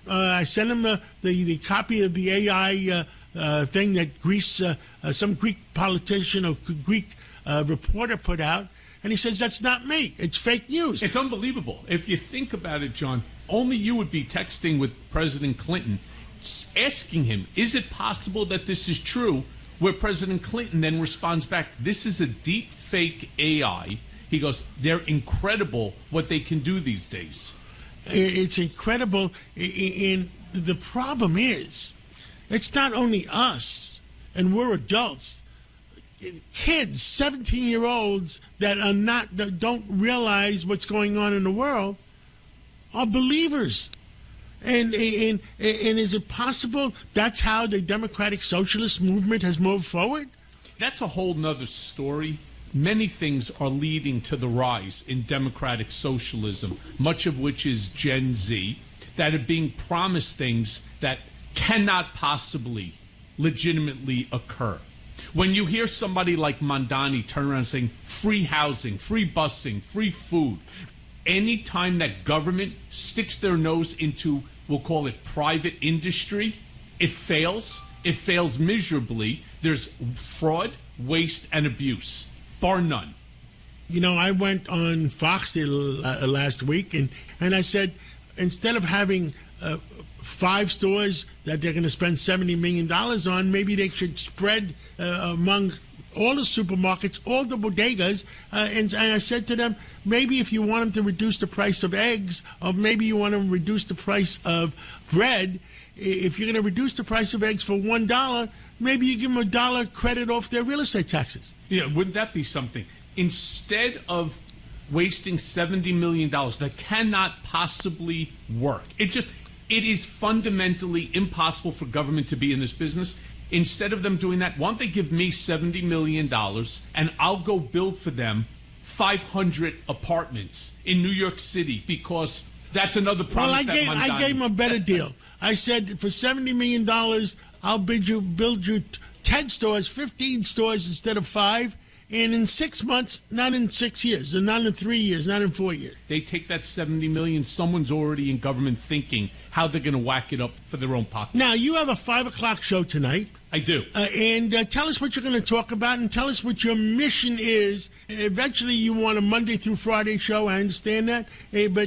I sent him the copy of the AI thing that some Greek politician or Greek reporter put out, and he says that's not me. It's fake news. It's unbelievable. If you think about it, John, only you would be texting with President Clinton, asking him, is it possible that this is true? Where President Clinton then responds back, this is a deep fake AI. He goes, they're incredible what they can do these days. It's incredible. And the problem is, it's not only us, and we're adults. Kids, 17-year-olds that don't realize what's going on in the world are believers. And is it possible that's how the democratic socialist movement has moved forward? That's a whole nother story. Many things are leading to the rise in democratic socialism, much of which is Gen Z, that are being promised things that cannot possibly legitimately occur. When you hear somebody like Mondani turn around saying free housing, free busing, free food, anytime that government sticks their nose into, we'll call it private industry, it fails. It fails miserably. There's fraud, waste, and abuse, bar none. You know, I went on Fox last week, and I said, instead of having 5 stores that they're going to spend $70 million on, maybe they should spread among all the supermarkets, all the bodegas, and I said to them, maybe if you want them to reduce the price of eggs, or maybe you want them to reduce the price of bread, if you're going to reduce the price of eggs for $1, maybe you give them $1 credit off their real estate taxes. Yeah, wouldn't that be something? Instead of wasting $70 million that cannot possibly work, it is fundamentally impossible for government to be in this business. Instead of them doing that, why don't they give me $70 million and I'll go build for them 500 apartments in New York City, because that's another promise. Well, I gave them a better deal. I said, for $70 million, I'll build you 10 stores, 15 stores instead of 5, and in 6 months, not in 6 years, and not in 3 years, not in 4 years. They take that $70 million, someone's already in government thinking how they're going to whack it up for their own pocket. Now, you have a 5 o'clock show tonight. I do. And tell us what you're going to talk about, and tell us what your mission is. Eventually, you want a Monday through Friday show. I understand that. But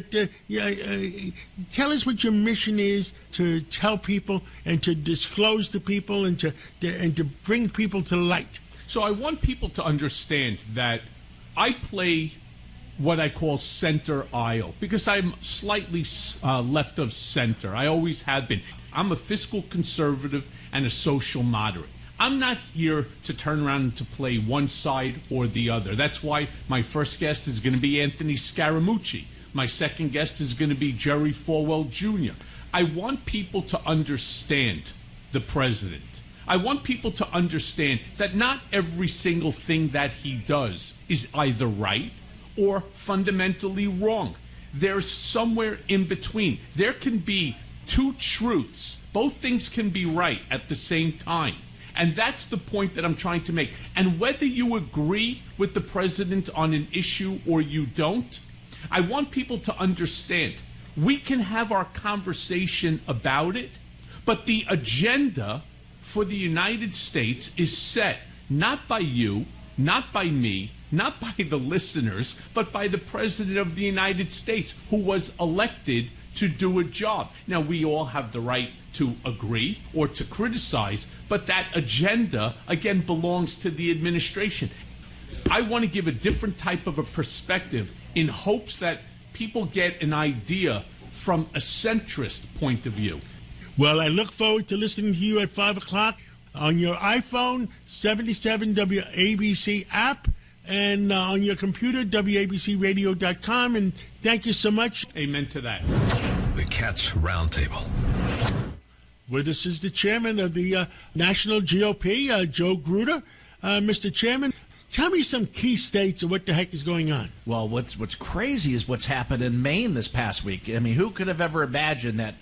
tell us what your mission is to tell people and to disclose to people and to bring people to light. So I want people to understand that I play what I call center aisle because I'm slightly left of center. I always have been. I'm a fiscal conservative and a social moderate. I'm not here to turn around and to play one side or the other. That's why my first guest is going to be Anthony Scaramucci. My second guest is going to be Jerry Falwell Jr. I want people to understand the president. I want people to understand that not every single thing that he does is either right or fundamentally wrong. There's somewhere in between. There can be two truths. Both things can be right at the same time. And that's the point that I'm trying to make. And whether you agree with the president on an issue or you don't, I want people to understand we can have our conversation about it, but the agenda for the United States is set not by you, not by me, not by the listeners, but by the President of the United States, who was elected to do a job. Now, we all have the right to agree or to criticize, but that agenda, again, belongs to the administration. I want to give a different type of a perspective in hopes that people get an idea from a centrist point of view. Well, I look forward to listening to you at 5 o'clock on your iPhone, 77 WABC app, and on your computer, WABCRadio.com. And thank you so much. Amen to that. The Cats Roundtable. With us is the chairman of the National GOP, Joe Gruder. Mr. Chairman, tell me some key states of what the heck is going on. Well, what's crazy is what's happened in Maine this past week. I mean, who could have ever imagined that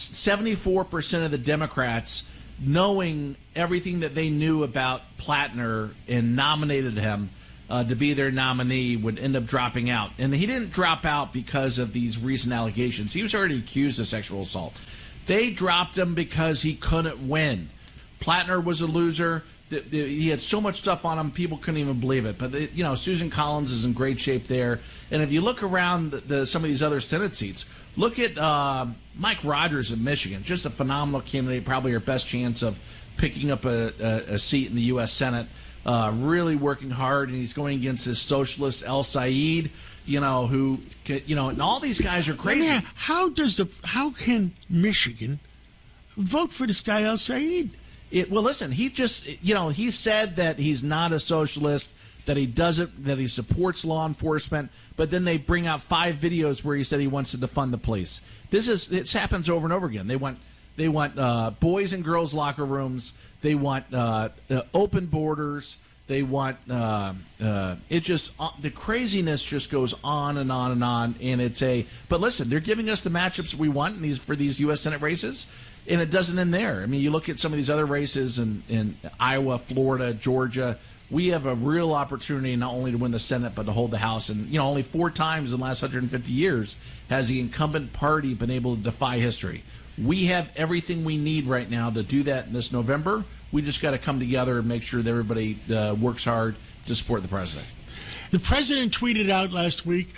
74% of the Democrats, knowing everything that they knew about Plattner and nominated him to be their nominee, would end up dropping out. And he didn't drop out because of these recent allegations. He was already accused of sexual assault. They dropped him because he couldn't win. Plattner was a loser. He had so much stuff on him, people couldn't even believe it. But, Susan Collins is in great shape there. And if you look around some of these other Senate seats, look at Mike Rogers in Michigan, just a phenomenal candidate, probably our best chance of picking up a seat in the U.S. Senate. Really working hard, and he's going against his socialist El Said, and all these guys are crazy. Yeah, how can Michigan vote for this guy El Said? Well, listen, he said that he's not a socialist, that he supports law enforcement, but then they bring out 5 videos where he said he wants to defund the police. This happens over and over again. They want boys and girls locker rooms. They want open borders. They want the craziness just goes on and on and on. And but listen, they're giving us the matchups we want for these U.S. Senate races. And it doesn't end there. I mean, you look at some of these other races in Iowa, Florida, Georgia. We have a real opportunity not only to win the Senate, but to hold the House. And, only 4 times in the last 150 years has the incumbent party been able to defy history. We have everything we need right now to do that in this November. We just got to come together and make sure that everybody works hard to support the president. The president tweeted out last week,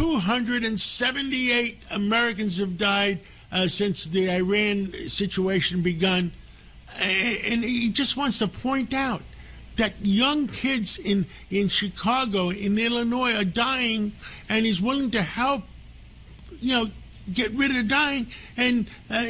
278 Americans have died since the Iran situation begun. And he just wants to point out that young kids in Chicago, in Illinois, are dying, and he's willing to help, get rid of the dying. And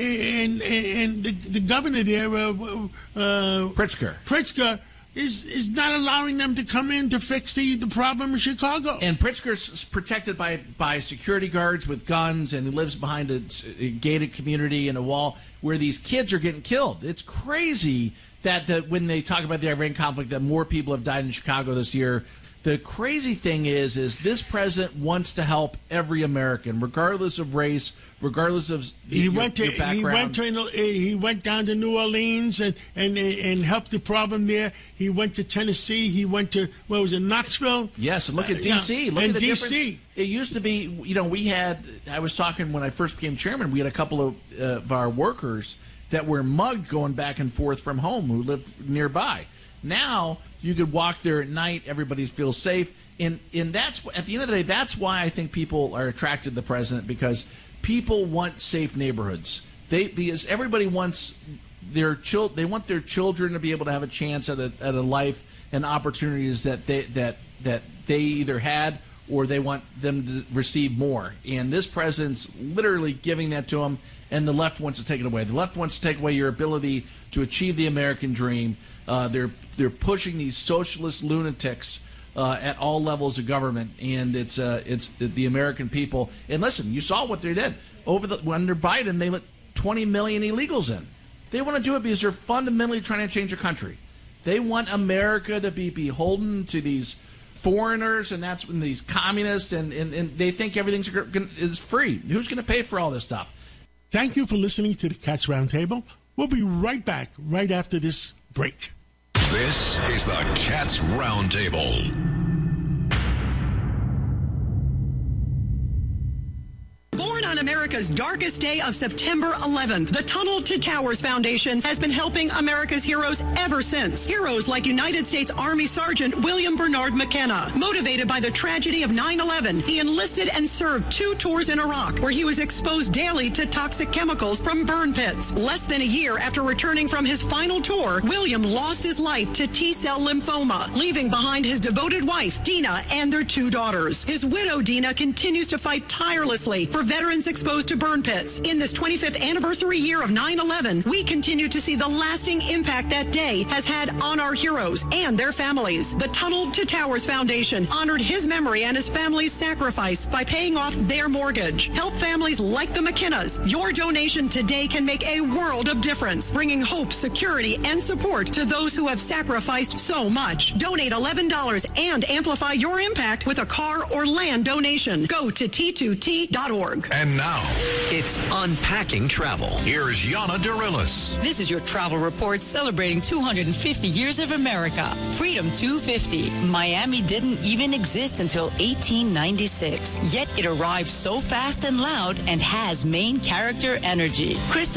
the governor there, Pritzker, is not allowing them to come in to fix the problem in Chicago. And Pritzker's protected by security guards with guns, and he lives behind a gated community and a wall where these kids are getting killed. It's crazy that when they talk about the Iran conflict, that more people have died in Chicago this year. The crazy thing is this president wants to help every American, regardless of race, regardless of your background. He went down to New Orleans and helped the problem there. He went to Tennessee. He went to Knoxville. Yes, and look at D.C. Look at the difference. It used to be, I was talking when I first became chairman. We had a couple of our workers that were mugged going back and forth from home who lived nearby. Now you could walk there at night. Everybody feels safe, and that's at the end of the day. That's why I think people are attracted to the president, because people want safe neighborhoods. Because everybody wants their children to be able to have a chance at a life and opportunities that they either had or they want them to receive more. And this president's literally giving that to them, and the left wants to take it away. The left wants to take away your ability to achieve the American dream. They're pushing these socialist lunatics at all levels of government, and it's the American people. And listen, you saw what they did under Biden. They let 20 million illegals in. They want to do it because they're fundamentally trying to change the country. They want America to be beholden to these foreigners, and that's when these communists, and they think everything is free. Who's going to pay for all this stuff? Thank you for listening to the Cats Roundtable. We'll be right back right after this break. This is the Cats Roundtable. Born on America's darkest day of September 11th, the Tunnel to Towers Foundation has been helping America's heroes ever since. Heroes like United States Army Sergeant William Bernard McKenna. Motivated by the tragedy of 9/11, he enlisted and served 2 tours in Iraq, where he was exposed daily to toxic chemicals from burn pits. Less than a year after returning from his final tour, William lost his life to T-cell lymphoma, leaving behind his devoted wife, Dina, and their 2 daughters. His widow, Dina, continues to fight tirelessly for veterans exposed to burn pits. In this 25th anniversary year of 9/11, we continue to see the lasting impact that day has had on our heroes and their families. The Tunnel to Towers Foundation honored his memory and his family's sacrifice by paying off their mortgage. Help families like the McKennas. Your donation today can make a world of difference, bringing hope, security, and support to those who have sacrificed so much. Donate $11 and amplify your impact with a car or land donation. Go to T2T.org. And now, it's Unpacking Travel. Here's Yana Dorillis. This is your travel report celebrating 250 years of America. Freedom 250. Miami didn't even exist until 1896. Yet it arrived so fast and loud and has main character energy. Crystal